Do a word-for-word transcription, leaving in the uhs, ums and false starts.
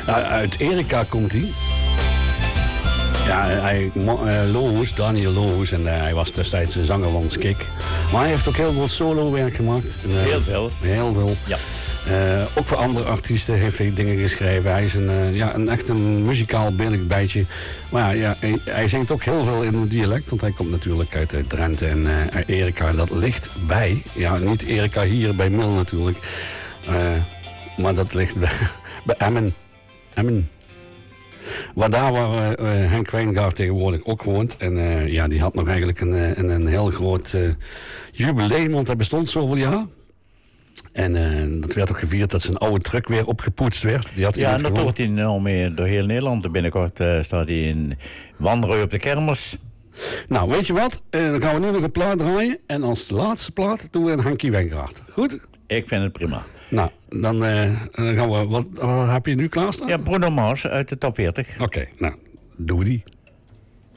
uit Erika komt hij. Ja, hij, uh, Loos, Daniel Loos, en uh, hij was destijds de zanger van Skik. Maar hij heeft ook heel veel solo-werk gemaakt. En, uh, heel veel. Heel veel. Ja. Uh, ook voor andere artiesten heeft hij dingen geschreven. Hij is een, uh, ja, een echt een muzikaal billig bijtje. Maar ja, hij, hij zingt ook heel veel in het dialect. Want hij komt natuurlijk uit uh, Drenthe en uh, Erika. Dat ligt bij. Ja, niet Erika hier bij Mil natuurlijk. Uh, maar dat ligt bij, bij Emmen. Emmen. Waar daar waar uh, Henk Wijngaard tegenwoordig ook woont. En uh, ja, die had nog eigenlijk een, een, een heel groot uh, jubileum. Want hij bestond zoveel jaar. En uh, dat werd ook gevierd dat zijn oude truck weer opgepoetst werd. Die had ja, en dat wordt hij nou mee door heel Nederland. Binnenkort uh, staat hij in Wanderen op de kermis. Nou, weet je wat? Uh, dan gaan we nu nog een plaat draaien. En als laatste plaat doen we een Henkie Wijngaard. Goed? Ik vind het prima. Nou, dan, uh, dan gaan we... Wat, wat heb je nu klaarstaan? Ja, Bruno Mars uit de top veertig. Oké, okay, nou, doe die.